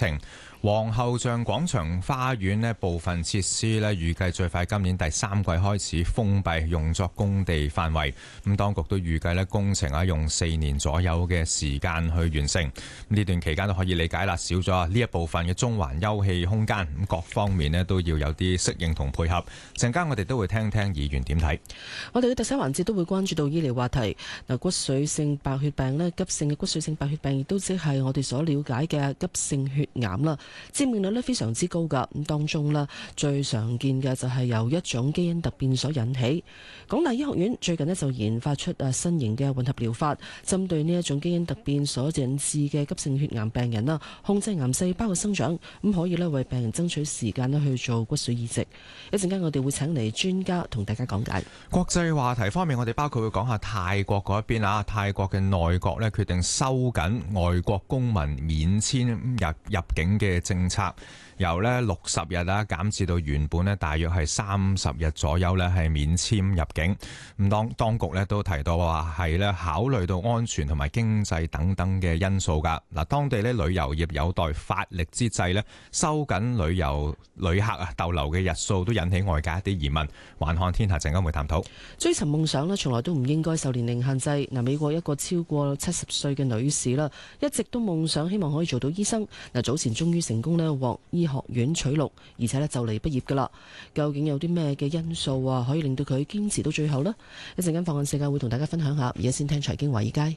程。皇后像廣場花園呢部分設施呢，預計最快今年第3季開始封閉，用作工地範圍。咁當局都預計呢工程用4年左右嘅時間去完成。呢段期間都可以理解啦，少咗呢一部分嘅中環休憩空間，咁各方面呢都要有啲適應同配合。陣間我哋都會聽聽議員點睇。 我哋嘅特寫環節都會關注到醫療話題。嗱，骨髓性白血病呢，急性嘅骨髓性白血病亦都即係我哋所了解嘅急性血癌啦。致命率呢非常之高㗎，咁當中呢最常見嘅就係由一種基因突變所引起。港大醫學院最近呢就研發出新型嘅混合療法，針對呢一種基因突變所引致嘅急性血癌病人啦，控制癌細胞嘅生長，咁可以呢為病人爭取時間呢去做骨髓移植。一陣間我哋會請嚟專家同大家講解。 國際話題方面，我哋包括會講下泰國嗰一邊啊，泰國嘅內閣呢決定收緊外國公民免簽入境嘅政策，由呢60日減至到原本呢大約係30日左右呢係免簽入境。咁當局呢都提到話係呢考慮到安全同埋經濟等等嘅因素㗎。嗱，當地呢旅遊業有待發力之際呢，收緊旅客逗留嘅日數都引起外界一啲疑問。環看天下陣間會探討。 追尋夢想呢從來都唔應該受年齡限制。嗱，美國一個超過70歲嘅女士啦，一直都夢想希望可以做到醫生。嗱，早前終於成功呢獲醫學院取錄，而且呢就嚟畢業噶啦。究竟有啲咩嘅因素可以令到佢堅持到最後呢？一陣間放眼世界會同大家分享下。而家先聽財經華爾街。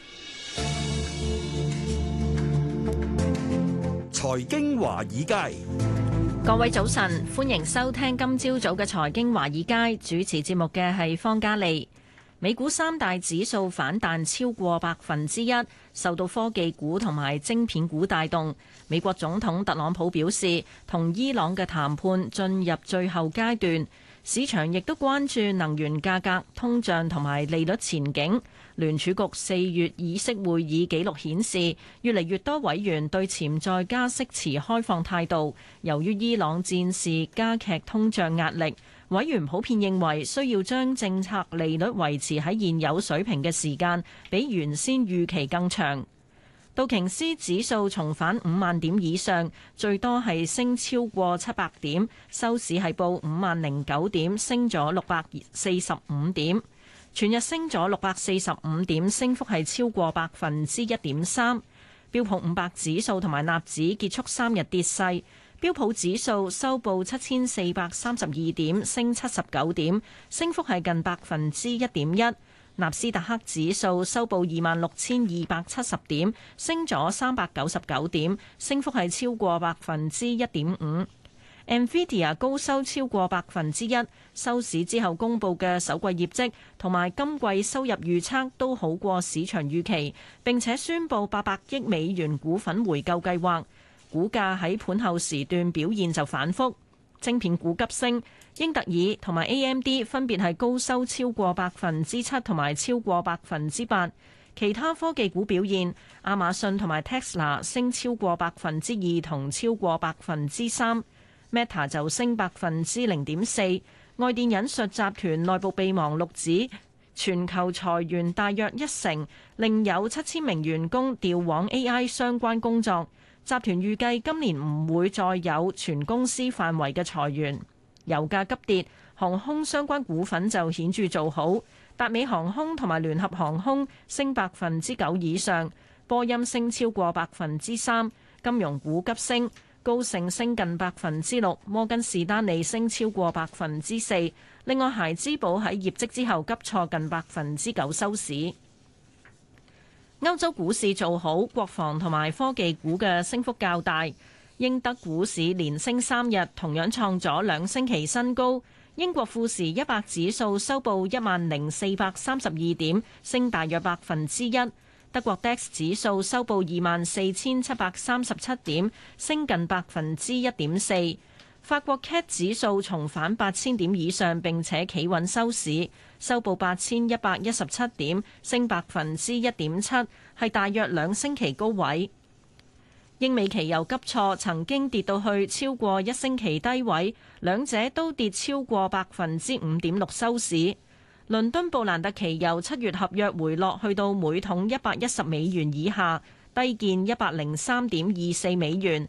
財經華爾街， 各位早晨，歡迎收聽今朝早嘅財經華爾街。主持節目嘅係方嘉利。美股三大指數反彈超過1%，受到科技股同埋晶片股帶動。美國總統特朗普表示，同伊朗嘅談判進入最後階段。市場亦都關注能源價格、通脹同埋利率前景。聯儲局4月議息會議記錄顯示，越嚟越多委員對潛在加息持開放態度。由於伊朗戰事加劇通脹壓力，委員普遍認為需要將政策利率維持喺現有水平嘅時間，比原先預期更長。道瓊斯指數重返5萬點以上，最多係升超過700點，收市係報50009點，升咗645點，全日升咗645點，升幅係超過1.3%。標普500指數同埋納指結束3日跌勢，標普指數收報7432點，升79點，升幅係近1.1%。納斯達克指數收報26,270點，升咗399點，升幅係超過1.5%。Nvidia 高收超過1%，收市之後公佈嘅首季業績同埋今季收入預測都好過市場預期，並且宣布800億美元股份回購計劃。股價喺盤後時段表現就反覆，晶片股急升，英特爾同埋 AMD 分別係高收超過7%同埋超過8%。其他科技股表現，亞馬遜同埋 Tesla 升超過2%同超過3%，Meta 就升0.4%。外電引述集團內部備忘錄指，全球裁員大約1成，另有7000名員工調往 AI 相關工作。集團預計今年唔會再有全公司範圍嘅裁員。油價急跌，航空相關股份就顯著做好，達美航空同埋聯合航空升9%以上，波音升超過3%。金融股急升，高盛升近6%，摩根士丹利升超過4%。另外，孩之寶喺業績之後急挫近9%收市。歐洲股市做好，國防同埋科技股嘅升幅較大。英德股市連升3日，同樣創咗2星期新高。英國富時100指數收報10,432點，升大約1%。德國 DAX 指數收報24,737點，升近1.4%。法國 CAC 指數重返8,000點以上，並且企穩收市，收報8,117點，升1.7%，係大約2星期高位。英美期油急挫，曾經跌到去超過1星期低位，兩者都跌超過5.6%收市。倫敦布蘭特期油7月合約回落去到每桶110美元以下，低見103.24美元，